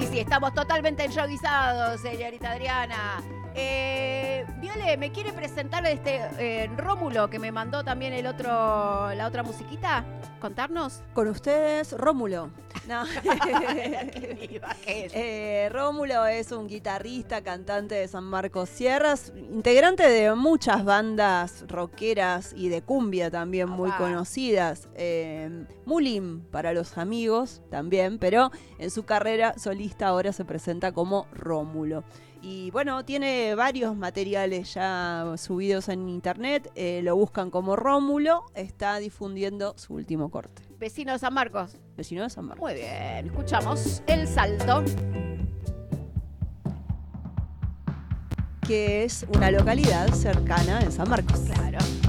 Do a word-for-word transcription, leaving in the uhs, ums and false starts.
sí, estamos totalmente enyoguizados, señorita Adriana. Eh, Viole, ¿me quiere presentar este eh, Rómulo que me mandó también el otro, la otra musiquita? ¿Contarnos? Con ustedes, Rómulo. No. Qué viva que es. Eh, Rómulo es un guitarrista, cantante de San Marcos Sierras, integrante de muchas bandas rockeras y de cumbia también muy Opa. conocidas. Eh, Mulim para los amigos también, pero en su carrera solista ahora se presenta como Rómulo. Y bueno, tiene varios materiales ya subidos en internet, eh, lo buscan como Rómulo, está difundiendo su último corte. Vecino de San Marcos. Vecino de San Marcos. Muy bien, escuchamos El Salto. Que es una localidad cercana en San Marcos. Claro.